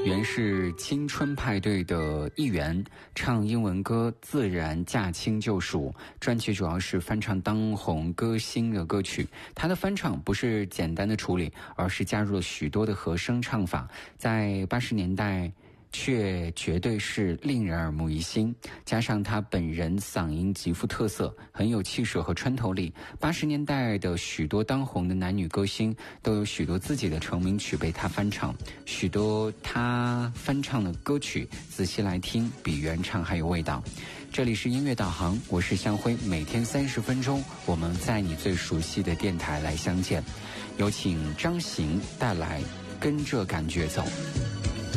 原是青春派对的一员，唱英文歌自然驾轻就熟。专辑主要是翻唱当红歌星的歌曲，他的翻唱不是简单的处理，而是加入了许多的和声唱法，在80年代却绝对是令人耳目一新，加上他本人嗓音极富特色，很有气势和穿透力。80年代的许多当红的男女歌星都有许多自己的成名曲被他翻唱，许多他翻唱的歌曲仔细来听比原唱还有味道。这里是音乐导航，我是向辉，每天30分钟，我们在你最熟悉的电台来相见。有请张行带来跟着感觉走。